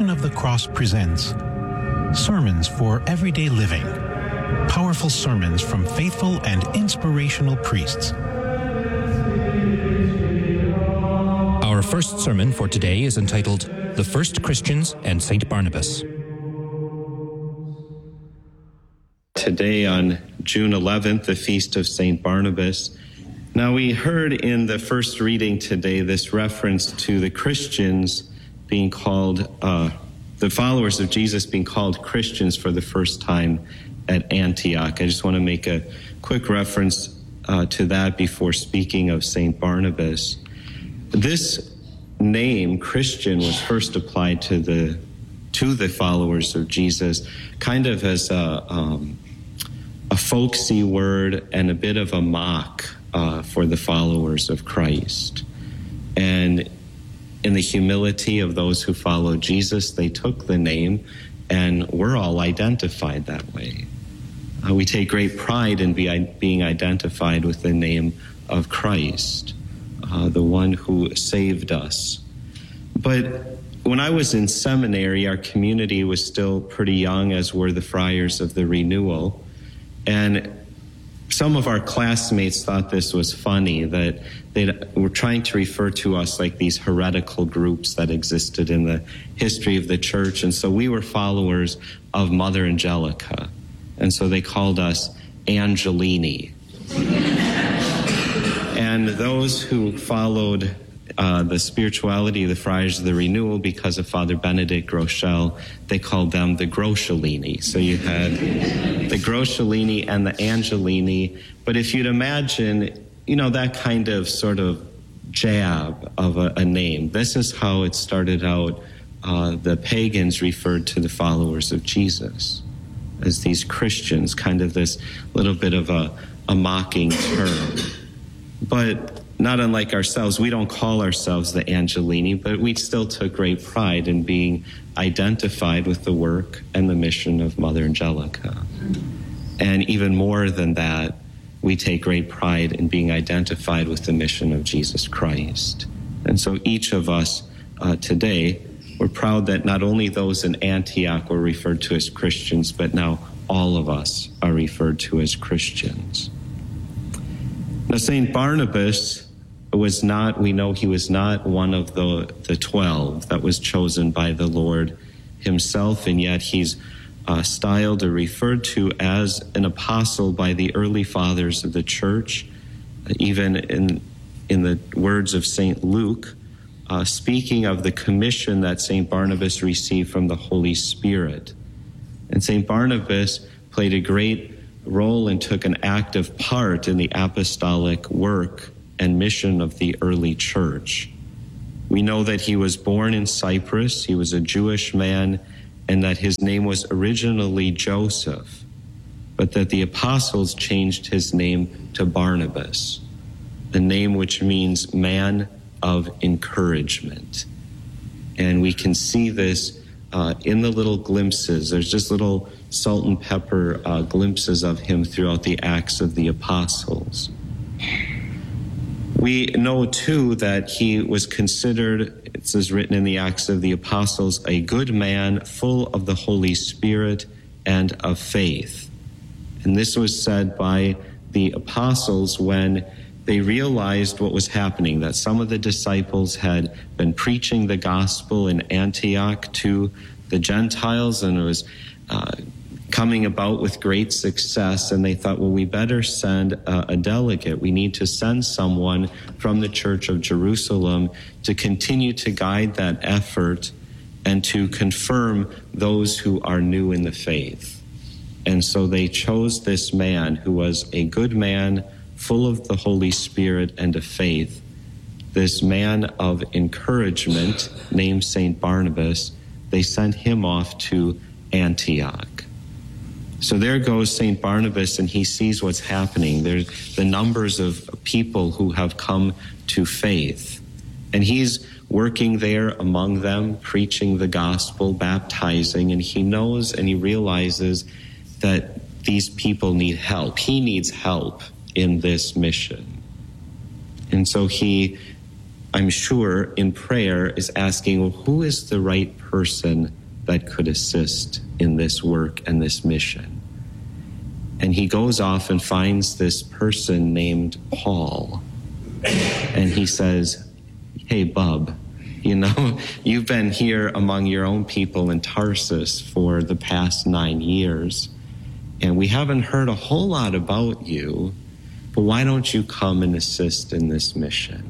Passion of the Cross presents Sermons for Everyday Living. Powerful sermons from faithful and inspirational priests. Our first sermon for today is entitled, The First Christians and St. Barnabas. Today on June 11th, the feast of St. Barnabas. Now we heard in the first reading today this reference to the Christians being called, the followers of Jesus being called Christians for the first time at Antioch. I just want to make a quick reference to that before speaking of St. Barnabas. This name, Christian, was first applied to the followers of Jesus, kind of as a folksy word and a bit of a mock for the followers of Christ. And in the humility of those who follow Jesus, they took the name, and we're all identified that way. We take great pride in being identified with the name of Christ, the one who saved us. But when I was in seminary, our community was still pretty young, as were the friars of the Renewal. And some of our classmates thought this was funny, that they were trying to refer to us like these heretical groups that existed in the history of the church. And so we were followers of Mother Angelica. And so they called us Angelini. And those who followed the spirituality of the Friars of the Renewal, because of Father Benedict Groeschel, they called them the Groeschelini. So you had the Groeschelini and the Angelini. But if you'd imagine, that kind of sort of jab of a name, this is how it started out. The pagans referred to the followers of Jesus as these Christians, kind of this little bit of a mocking term. But not unlike ourselves, we don't call ourselves the Angelini, but we still took great pride in being identified with the work and the mission of Mother Angelica. And even more than that, we take great pride in being identified with the mission of Jesus Christ. And so each of us today, we're proud that not only those in Antioch were referred to as Christians, but now all of us are referred to as Christians. Now, St. Barnabas we know he was not one of the 12 that was chosen by the Lord himself, and yet he's styled or referred to as an apostle by the early fathers of the church, even in the words of St. Luke, speaking of the commission that St. Barnabas received from the Holy Spirit. And St. Barnabas played a great role and took an active part in the apostolic work and mission of the early church. We know that he was born in Cyprus, he was a Jewish man, and that his name was originally Joseph, but that the apostles changed his name to Barnabas, a name which means man of encouragement. And we can see this in the little glimpses. There's just little salt and pepper glimpses of him throughout the Acts of the Apostles. We know, too, that he was considered, it says written in the Acts of the Apostles, a good man, full of the Holy Spirit and of faith. And this was said by the apostles when they realized what was happening, that some of the disciples had been preaching the gospel in Antioch to the Gentiles, and it was coming about with great success, and they thought, well, we better send a delegate. We need to send someone from the Church of Jerusalem to continue to guide that effort and to confirm those who are new in the faith. And so they chose this man who was a good man, full of the Holy Spirit and of faith, this man of encouragement named St. Barnabas. They sent him off to Antioch. So there goes St. Barnabas, and he sees what's happening. There's the numbers of people who have come to faith. And he's working there among them, preaching the gospel, baptizing, and he knows and he realizes that these people need help. He needs help in this mission. And so he I'm sure, in prayer is asking, well, who is the right person that could assist in this work and this mission? And he goes off and finds this person named Paul. And he says, hey, bub, you've been here among your own people in Tarsus for the past 9 years, and we haven't heard a whole lot about you, but why don't you come and assist in this mission?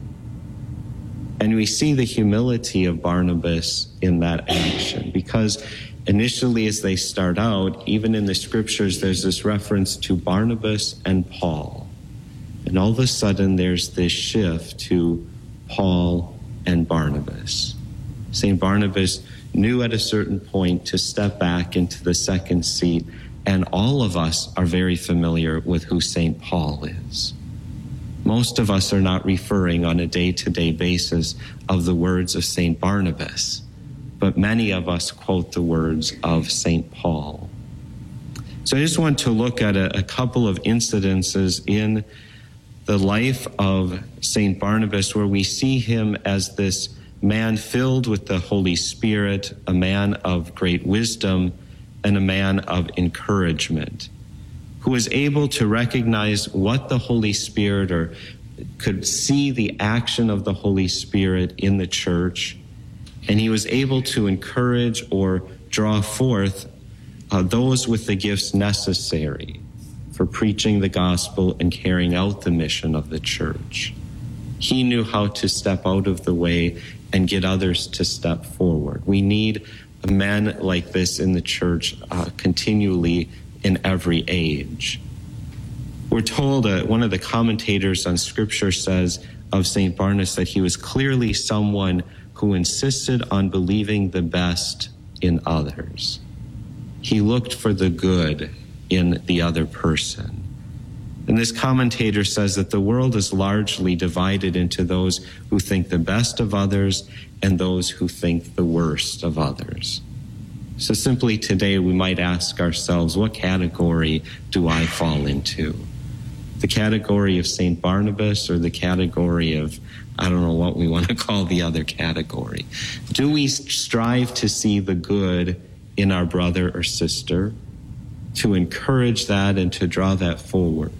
And we see the humility of Barnabas in that action, because initially as they start out, even in the scriptures, there's this reference to Barnabas and Paul. And all of a sudden, there's this shift to Paul and Barnabas. St. Barnabas knew at a certain point to step back into the second seat, and all of us are very familiar with who St. Paul is. Most of us are not referring on a day-to-day basis of the words of St. Barnabas, but many of us quote the words of St. Paul. So I just want to look at a couple of incidences in the life of St. Barnabas where we see him as this man filled with the Holy Spirit, a man of great wisdom, and a man of encouragement, who was able to recognize what the Holy Spirit, or could see the action of the Holy Spirit in the church, and he was able to encourage or draw forth those with the gifts necessary for preaching the gospel and carrying out the mission of the church. He knew how to step out of the way and get others to step forward. We need men like this in the church continually in every age. We're told, one of the commentators on Scripture says of St. Barnabas that he was clearly someone who insisted on believing the best in others. He looked for the good in the other person. And this commentator says that the world is largely divided into those who think the best of others and those who think the worst of others. So simply today we might ask ourselves, what category do I fall into? The category of St. Barnabas, or the category of, I don't know what we want to call the other category? Do we strive to see the good in our brother or sister, to encourage that and to draw that forward?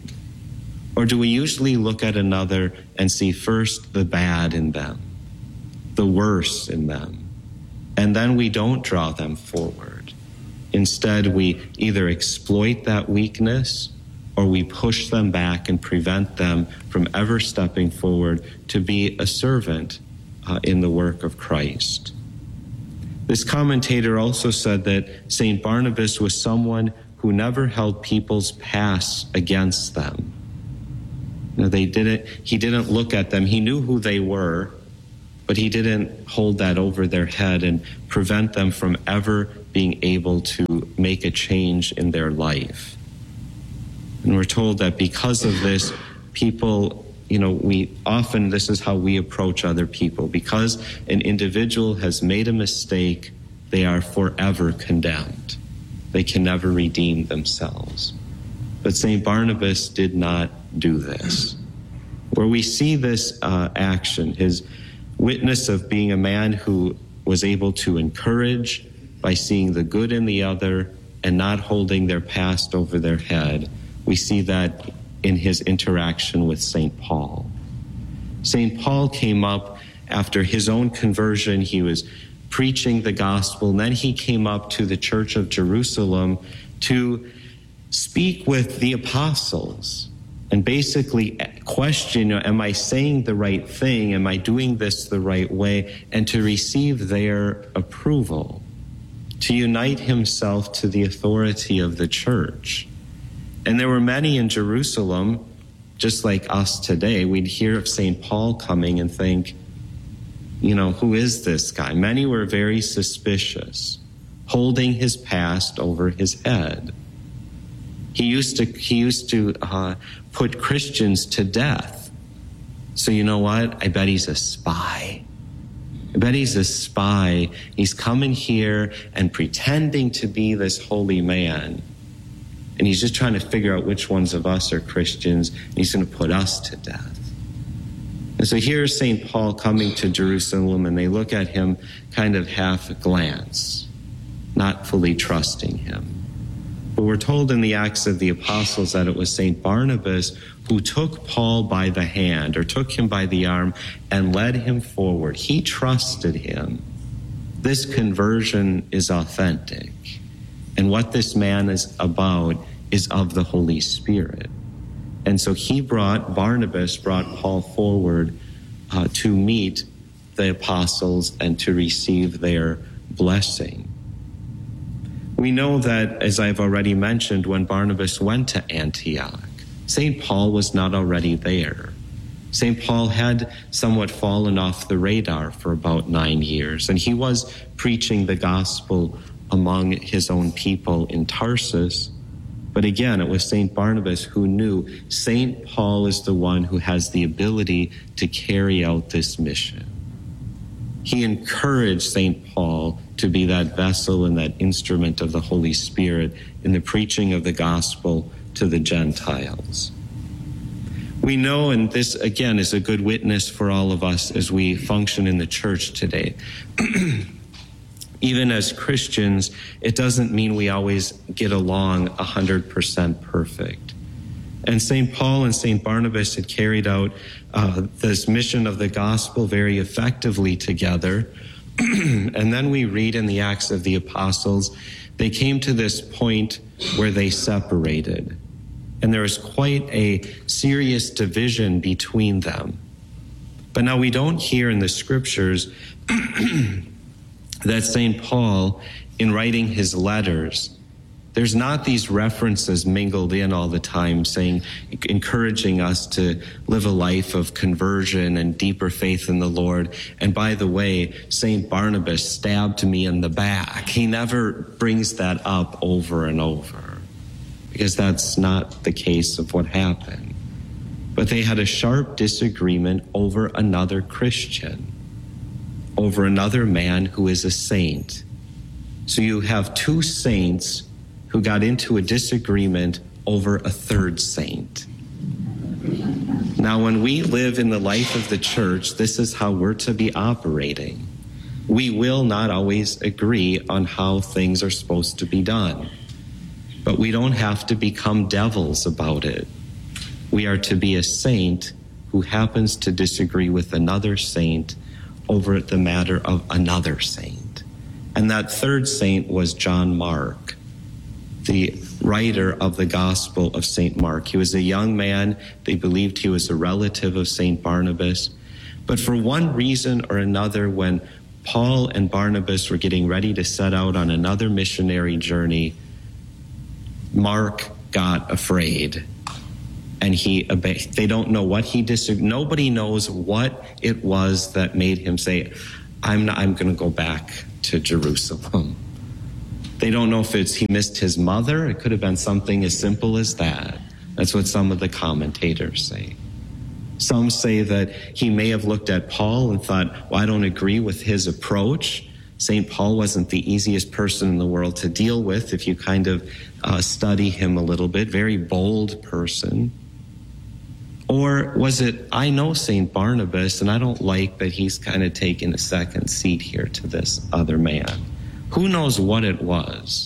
Or do we usually look at another and see first the bad in them, the worst in them, and then we don't draw them forward? Instead, we either exploit that weakness or we push them back and prevent them from ever stepping forward to be a servant in the work of Christ. This commentator also said that St. Barnabas was someone who never held people's pasts against them. Now, he didn't look at them. He knew who they were, but he didn't hold that over their head and prevent them from ever being able to make a change in their life. And we're told that because of this, people, this is how we approach other people. Because an individual has made a mistake, they are forever condemned. They can never redeem themselves. But St. Barnabas did not do this. Where we see this action, his witness of being a man who was able to encourage by seeing the good in the other and not holding their past over their head, we see that in his interaction with St. Paul. St. Paul came up after his own conversion. He was preaching the gospel, and then he came up to the church of Jerusalem to speak with the apostles and basically question, am I saying the right thing? Am I doing this the right way? And to receive their approval, to unite himself to the authority of the church. And there were many in Jerusalem, just like us today. We'd hear of St. Paul coming and think, who is this guy? Many were very suspicious, holding his past over his head. He used to put Christians to death. So you know what? I bet he's a spy. I bet he's a spy. He's coming here and pretending to be this holy man. And he's just trying to figure out which ones of us are Christians, and he's going to put us to death. And so here's St. Paul coming to Jerusalem, and they look at him kind of half a glance, not fully trusting him. But we're told in the Acts of the Apostles that it was St. Barnabas who took Paul by the hand, or took him by the arm, and led him forward. He trusted him. This conversion is authentic. And what this man is about is of the Holy Spirit. And so Barnabas brought Paul forward to meet the apostles and to receive their blessing. We know that, as I've already mentioned, when Barnabas went to Antioch, St. Paul was not already there. St. Paul had somewhat fallen off the radar for about 9 years, and he was preaching the gospel among his own people in Tarsus. But again, it was St. Barnabas who knew St. Paul is the one who has the ability to carry out this mission. He encouraged St. Paul to be that vessel and that instrument of the Holy Spirit in the preaching of the gospel to the Gentiles. We know, and this again is a good witness for all of us as we function in the church today. Even as Christians, it doesn't mean we always get along 100% perfect. And St. Paul and St. Barnabas had carried out this mission of the gospel very effectively together. And then we read in the Acts of the Apostles, they came to this point where they separated. And there was quite a serious division between them. But now we don't hear in the scriptures that St. Paul, in writing his letters, there's not these references mingled in all the time saying, encouraging us to live a life of conversion and deeper faith in the Lord. And by the way, St. Barnabas stabbed me in the back. He never brings that up over and over, because that's not the case of what happened. But they had a sharp disagreement over another Christian, over another man who is a saint. So you have two saints who got into a disagreement over a third saint. Now, when we live in the life of the church, this is how we're to be operating. We will not always agree on how things are supposed to be done, but we don't have to become devils about it. We are to be a saint who happens to disagree with another saint over the matter of another saint. And that third saint was John Mark, the writer of the Gospel of St. Mark. He was a young man. They believed he was a relative of St. Barnabas. But for one reason or another, when Paul and Barnabas were getting ready to set out on another missionary journey, Mark got afraid. And they don't know what he disagreed. Nobody knows what it was that made him say, I'm going to go back to Jerusalem. They don't know if he missed his mother. It could have been something as simple as that. That's what some of the commentators say. Some say that he may have looked at Paul and thought, well, I don't agree with his approach. St. Paul wasn't the easiest person in the world to deal with if you kind of study him a little bit. Very bold person. Or was it, I know St. Barnabas, and I don't like that he's kind of taken a second seat here to this other man. Who knows what it was?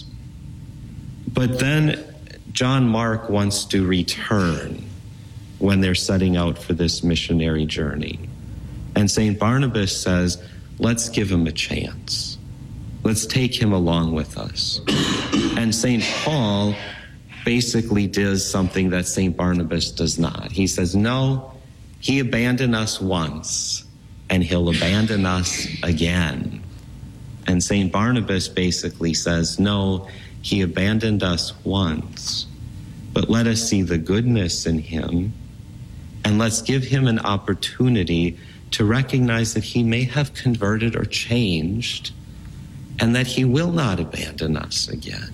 But then John Mark wants to return when they're setting out for this missionary journey. And St. Barnabas says, let's give him a chance. Let's take him along with us. And St. Paul basically does something that St. Barnabas does not. He says, no, he abandoned us once, and he'll abandon us again. And St. Barnabas basically says, no, he abandoned us once, but let us see the goodness in him, and let's give him an opportunity to recognize that he may have converted or changed, and that he will not abandon us again.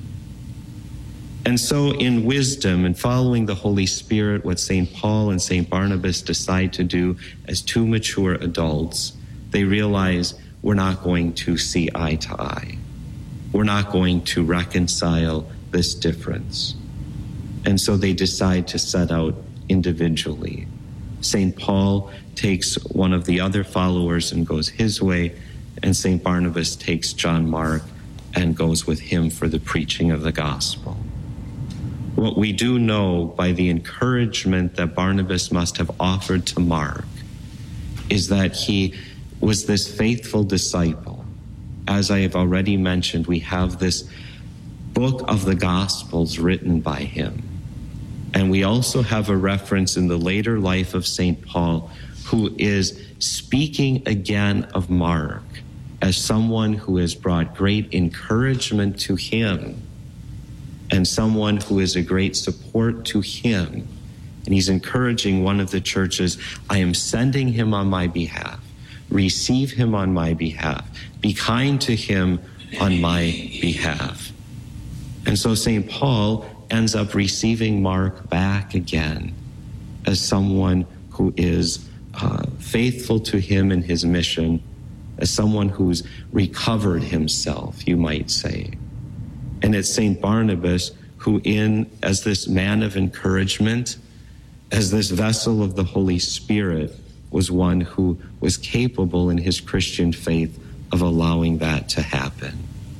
And so in wisdom and following the Holy Spirit, what St. Paul and St. Barnabas decide to do as two mature adults, they realize we're not going to see eye to eye. We're not going to reconcile this difference. And so they decide to set out individually. St. Paul takes one of the other followers and goes his way, and St. Barnabas takes John Mark and goes with him for the preaching of the gospel. What we do know by the encouragement that Barnabas must have offered to Mark is that he was this faithful disciple. As I have already mentioned, we have this book of the Gospels written by him. And we also have a reference in the later life of St. Paul, who is speaking again of Mark as someone who has brought great encouragement to him and someone who is a great support to him. And he's encouraging one of the churches, I am sending him on my behalf. Receive him on my behalf. Be kind to him on my behalf. And so St. Paul ends up receiving Mark back again as someone who is faithful to him in his mission, as someone who's recovered himself, you might say. And it's St. Barnabas who, as this man of encouragement, as this vessel of the Holy Spirit, was one who was capable in his Christian faith of allowing that to happen.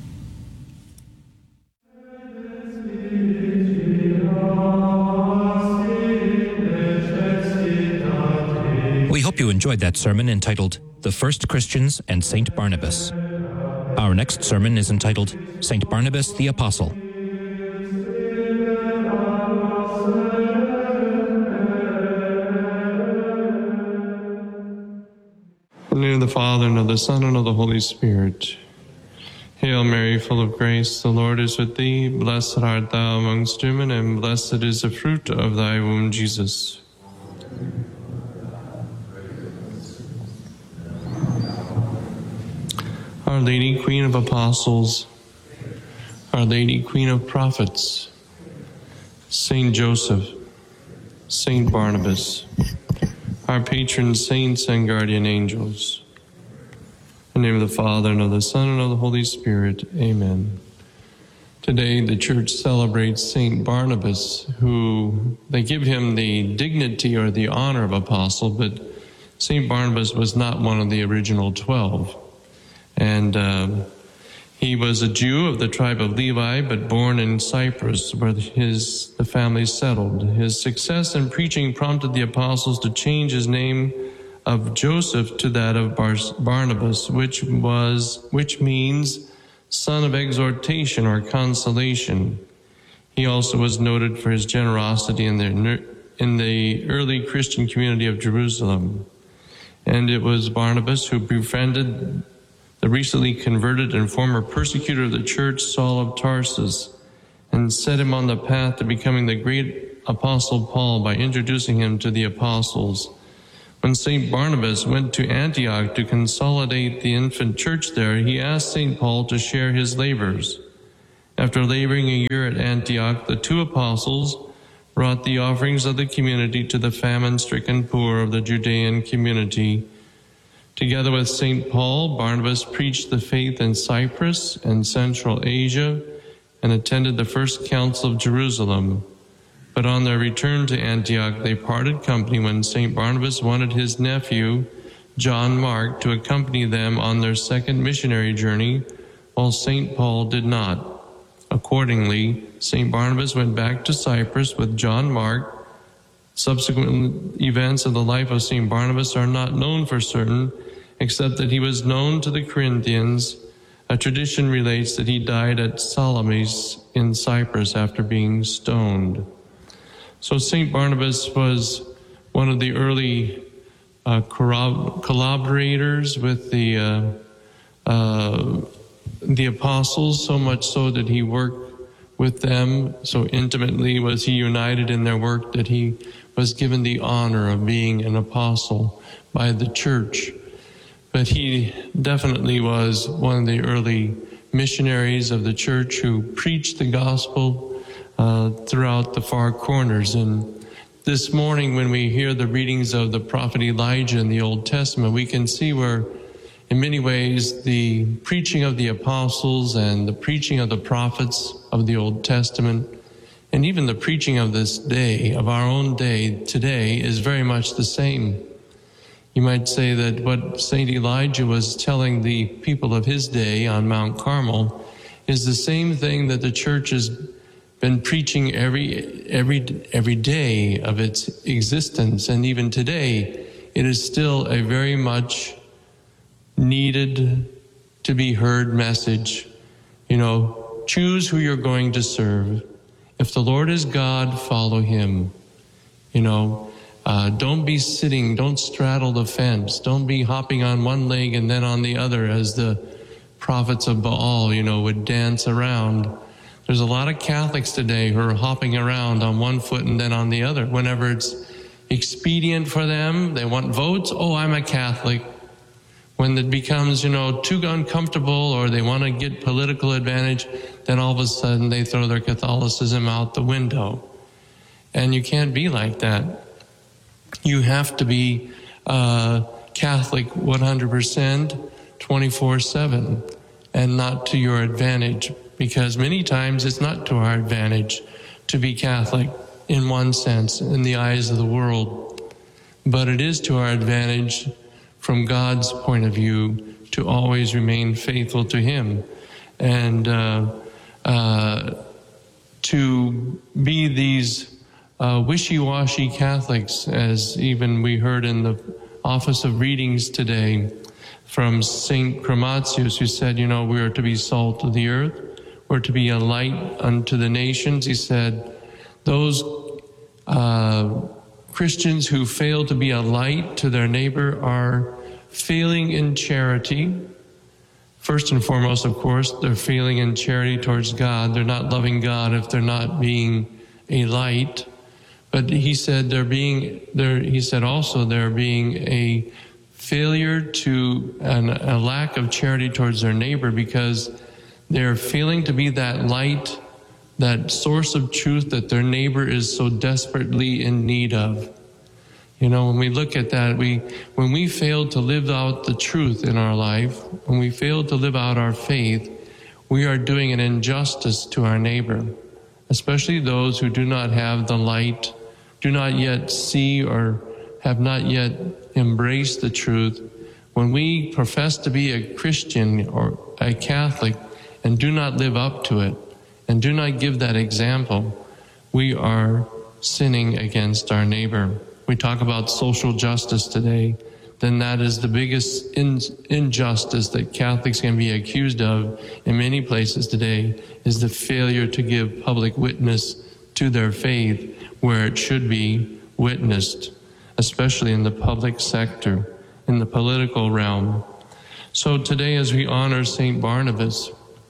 We hope you enjoyed that sermon entitled The First Christians and St. Barnabas. Our next sermon is entitled St. Barnabas the Apostle. In the name of the Father, and of the Son, and of the Holy Spirit. Hail Mary, full of grace, the Lord is with thee. Blessed art thou amongst women, and blessed is the fruit of thy womb, Jesus. Our Lady, Queen of Apostles, Our Lady, Queen of Prophets, Saint Joseph, Saint Barnabas, our patron saints and guardian angels. In the name of the Father, and of the Son, and of the Holy Spirit. Amen. Today, the Church celebrates Saint Barnabas, who they give him the dignity or the honor of apostle, but Saint Barnabas was not one of the original 12. And he was a Jew of the tribe of Levi, but born in Cyprus, where the family settled. His success in preaching prompted the apostles to change his name of Joseph to that of Barnabas, which means son of exhortation or consolation. He also was noted for his generosity in the early Christian community of Jerusalem. And it was Barnabas who befriended the recently converted and former persecutor of the church, Saul of Tarsus, and set him on the path to becoming the great apostle Paul by introducing him to the apostles. When St. Barnabas went to Antioch to consolidate the infant church there, he asked St. Paul to share his labors. After laboring a year at Antioch, the two apostles brought the offerings of the community to the famine-stricken poor of the Judean community. Together with St. Paul, Barnabas preached the faith in Cyprus and Central Asia and attended the First Council of Jerusalem. But on their return to Antioch, they parted company when St. Barnabas wanted his nephew, John Mark, to accompany them on their second missionary journey, while St. Paul did not. Accordingly, St. Barnabas went back to Cyprus with John Mark. Subsequent events of the life of St. Barnabas are not known for certain, except that he was known to the Corinthians. A tradition relates that he died at Salamis in Cyprus after being stoned. So St. Barnabas was one of the early collaborators with the apostles, so much so that he worked with them. So intimately was he united in their work that he was given the honor of being an apostle by the church. But he definitely was one of the early missionaries of the church who preached the gospel throughout the far corners. And this morning, when we hear the readings of the prophet Elijah in the Old Testament, we can see where, in many ways, the preaching of the apostles and the preaching of the prophets of the Old Testament And even the preaching of this day, of our own day today, is very much the same. You might say that what St. Elijah was telling the people of his day on Mount Carmel is the same thing that the church has been preaching every day of its existence. And even today, it is still a very much needed to be heard message. Choose who you're going to serve. If the Lord is God, follow him. Don't be sitting, don't straddle the fence. Don't be hopping on one leg and then on the other as the prophets of Baal, would dance around. There's a lot of Catholics today who are hopping around on one foot and then on the other. Whenever it's expedient for them, they want votes. Oh, I'm a Catholic. When it becomes, too uncomfortable or they want to get political advantage, then all of a sudden they throw their Catholicism out the window. And you can't be like that. You have to be Catholic 100%, 24/7, and not to your advantage, because many times it's not to our advantage to be Catholic in one sense, in the eyes of the world. But it is to our advantage from God's point of view to always remain faithful to him, and to be these wishy-washy Catholics, as even we heard in the Office of Readings today from St. Chromatius, who said, we are to be salt of the earth, we're to be a light unto the nations. He said, those Christians who fail to be a light to their neighbor are failing in charity. First and foremost, of course, they're failing in charity towards God. They're not loving God if they're not being a light. But he said they're being a failure to and a lack of charity towards their neighbor, because they're failing to be that light, that source of truth that their neighbor is so desperately in need of. When we look at that, when we fail to live out the truth in our life, when we fail to live out our faith, we are doing an injustice to our neighbor, especially those who do not have the light, do not yet see or have not yet embraced the truth. When we profess to be a Christian or a Catholic and do not live up to it and do not give that example, we are sinning against our neighbor. We talk about social justice today, then that is the biggest injustice that Catholics can be accused of in many places today, is the failure to give public witness to their faith where it should be witnessed, especially in the public sector, in the political realm. So today, as we honor St. Barnabas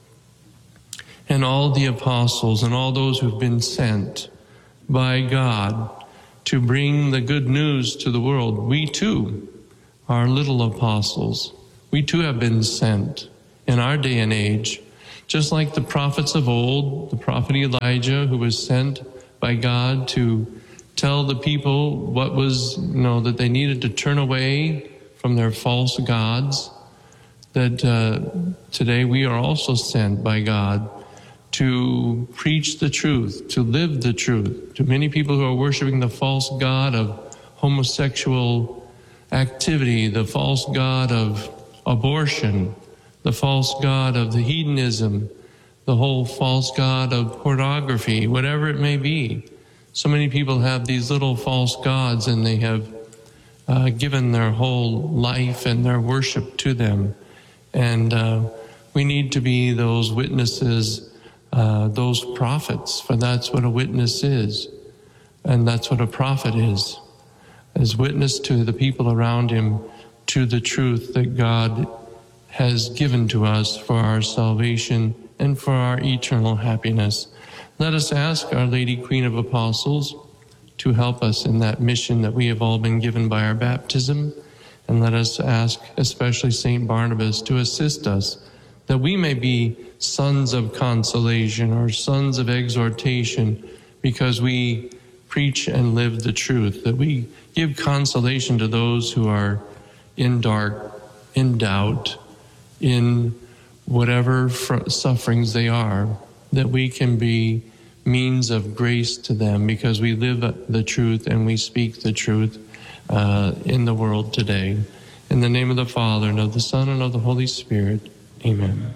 and all the apostles and all those who've been sent by God to bring the good news to the world, we too are little apostles. We too have been sent in our day and age, just like the prophets of old, the prophet Elijah, who was sent by God to tell the people what was, that they needed to turn away from their false gods. That today we are also sent by God to preach the truth, to live the truth to many people who are worshiping the false god of homosexual activity, the false god of abortion, the false god of the hedonism, the whole false god of pornography, whatever it may be. So many people have these little false gods, and they have given their whole life and their worship to them. And we need to be those witnesses, those prophets, for that's what a witness is. And that's what a prophet is witness to the people around him, to the truth that God has given to us for our salvation and for our eternal happiness. Let us ask Our Lady, Queen of Apostles, to help us in that mission that we have all been given by our baptism. And let us ask especially St. Barnabas to assist us, that we may be sons of consolation or sons of exhortation, because we preach and live the truth, that we give consolation to those who are in dark, in doubt, in whatever sufferings they are, that we can be means of grace to them, because we live the truth and we speak the truth in the world today. In the name of the Father, and of the Son, and of the Holy Spirit. Amen.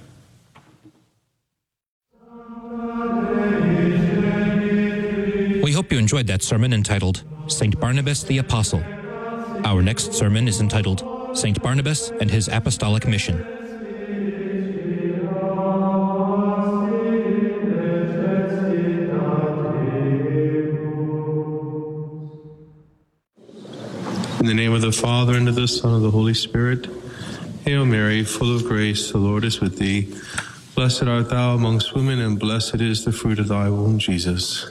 We hope you enjoyed that sermon entitled St. Barnabas the Apostle. Our next sermon is entitled St. Barnabas and His Apostolic Mission. In the name of the Father, and of the Son, and of the Holy Spirit. Hail Mary, full of grace, the Lord is with thee. Blessed art thou amongst women, and blessed is the fruit of thy womb, Jesus.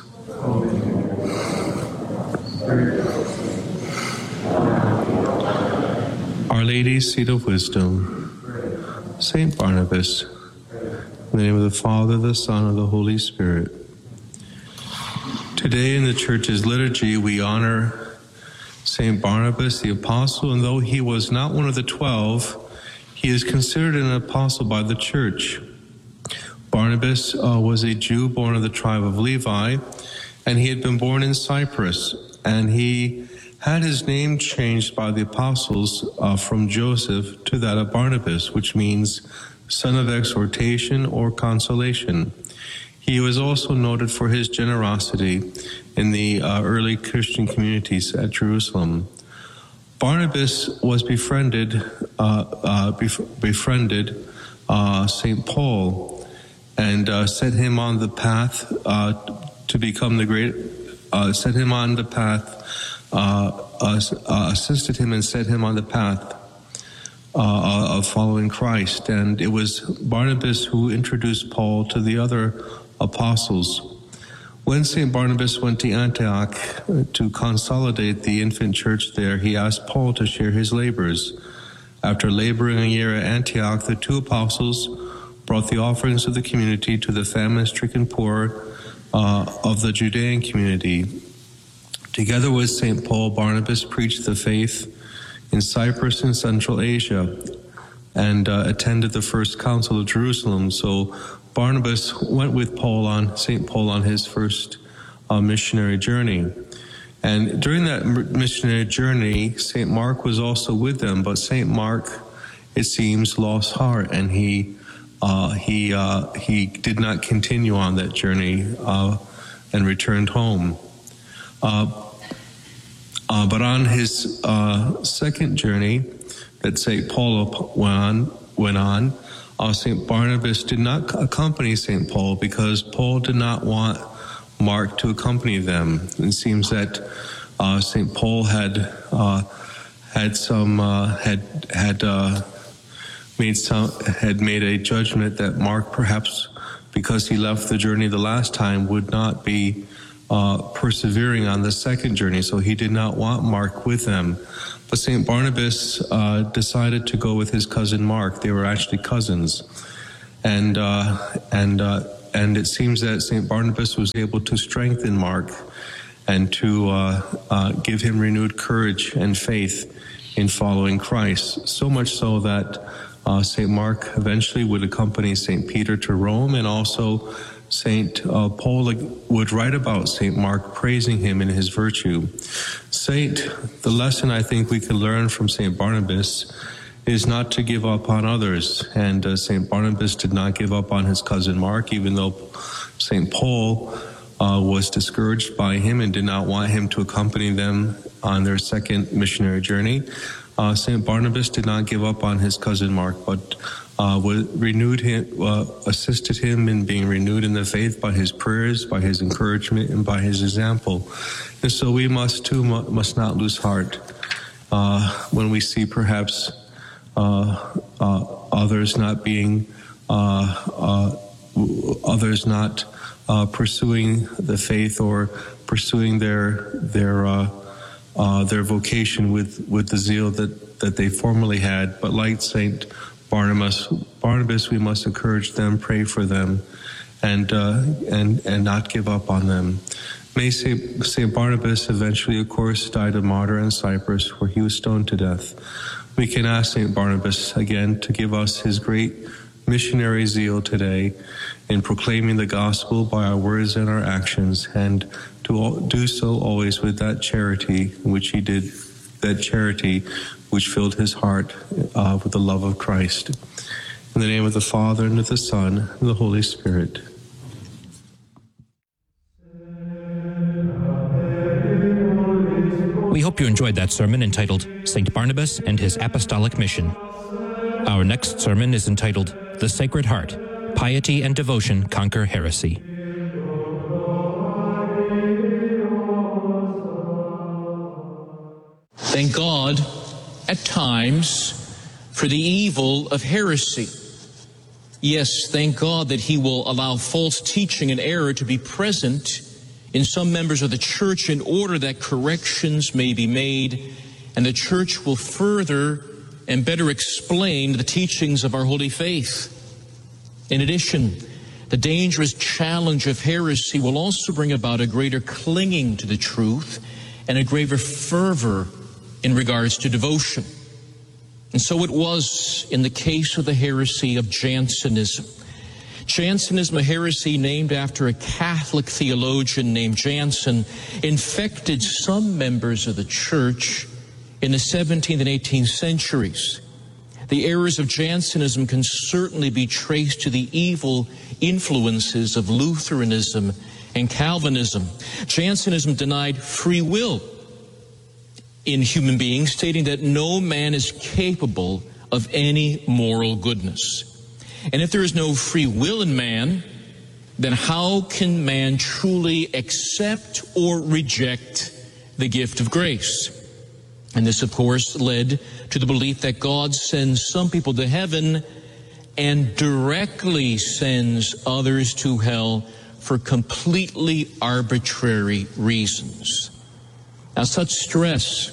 Our Lady, Seat of Wisdom, Saint Barnabas, in the name of the Father, the Son, and the Holy Spirit. Today in the Church's liturgy, we honor Saint Barnabas the Apostle, and though he was not one of the 12, he is considered an apostle by the Church. Barnabas was a Jew born of the tribe of Levi, and he had been born in Cyprus, and he had his name changed by the apostles from Joseph to that of Barnabas, which means son of exhortation or consolation. He was also noted for his generosity in the early Christian communities at Jerusalem. Barnabas was befriended St. Paul and set him on the path to become the great. Set him on the path, assisted him and set him on the path of following Christ. And it was Barnabas who introduced Paul to the other apostles. When St. Barnabas went to Antioch to consolidate the infant church there, he asked Paul to share his labors. After laboring a year at Antioch, the two apostles brought the offerings of the community to the famine-stricken poor of the Judean community. Together with St. Paul, Barnabas preached the faith in Cyprus and Central Asia and attended the First Council of Jerusalem. So Barnabas went with St. Paul on his first missionary journey. And during that missionary journey, St. Mark was also with them, but St. Mark, it seems, lost heart, and he did not continue on that journey and returned home. But on his second journey that St. Paul went on, St. Barnabas did not accompany St. Paul because Paul did not want Mark to accompany them. It seems that St. Paul had made a judgment that Mark, perhaps because he left the journey the last time, would not be persevering on the second journey, so he did not want Mark with them. But St. Barnabas decided to go with his cousin Mark. They were actually cousins, and it seems that St. Barnabas was able to strengthen Mark and to give him renewed courage and faith in following Christ. So much so that St. Mark eventually would accompany St. Peter to Rome, and also St. Paul would write about St. Mark, praising him in his virtue. The lesson I think we can learn from St. Barnabas is not to give up on others. And St. Barnabas did not give up on his cousin Mark, even though St. Paul was discouraged by him and did not want him to accompany them on their second missionary journey. St. Barnabas did not give up on his cousin Mark, but assisted him in being renewed in the faith by his prayers, by his encouragement, and by his example. And so we must not lose heart when we see perhaps others not pursuing the faith or pursuing their vocation with the zeal that they formerly had. But like Saint Barnabas, we must encourage them, pray for them, and not give up on them. May Saint Barnabas eventually, of course, died a martyr in Cyprus, where he was stoned to death. We can ask Saint Barnabas again to give us his great missionary zeal today in proclaiming the gospel by our words and our actions, and to do so always with that charity which he did, that charity which filled his heart with the love of Christ. In the name of the Father, and of the Son, and the Holy Spirit. We hope you enjoyed that sermon entitled St. Barnabas and His Apostolic Mission. Our next sermon is entitled The Sacred Heart, Piety and Devotion Conquer Heresy. Thank God at times for the evil of heresy. Yes, thank God that He will allow false teaching and error to be present in some members of the Church in order that corrections may be made and the Church will further and better explain the teachings of our holy faith. In addition, the dangerous challenge of heresy will also bring about a greater clinging to the truth and a greater fervor in regards to devotion. And so it was in the case of the heresy of Jansenism. Jansenism, a heresy named after a Catholic theologian named Jansen, infected some members of the Church in the 17th and 18th centuries. The errors of Jansenism can certainly be traced to the evil influences of Lutheranism and Calvinism. Jansenism denied free will in human beings, stating that no man is capable of any moral goodness. And if there is no free will in man, then how can man truly accept or reject the gift of grace? And this, of course, led to the belief that God sends some people to heaven and directly sends others to hell for completely arbitrary reasons. Now, such stress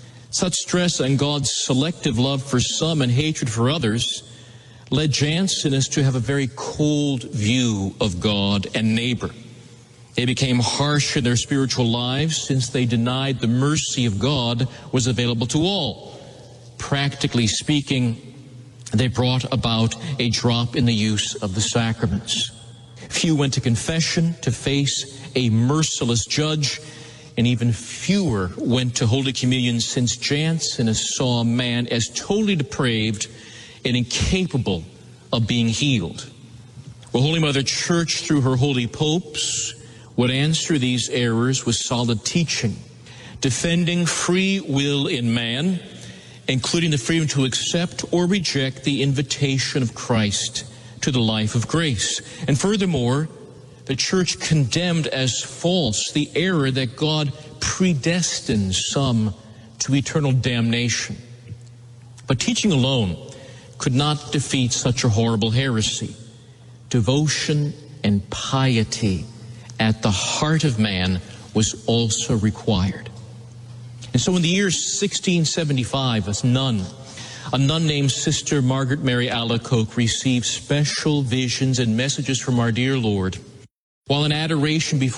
on God's selective love for some and hatred for others led Jansenists to have a very cold view of God and neighbor. They became harsh in their spiritual lives since they denied the mercy of God was available to all. Practically speaking, they brought about a drop in the use of the sacraments. Few went to confession to face a merciless judge, and even fewer went to Holy Communion since Jansenists saw man as totally depraved and incapable of being healed. Well, Holy Mother Church, through her holy popes, would answer these errors with solid teaching, defending free will in man, including the freedom to accept or reject the invitation of Christ to the life of grace. And furthermore, the Church condemned as false the error that God predestines some to eternal damnation. But teaching alone could not defeat such a horrible heresy. Devotion and piety at the heart of man was also required. And so in the year 1675, a nun named Sister Margaret Mary Alacoque received special visions and messages from our dear Lord while in adoration before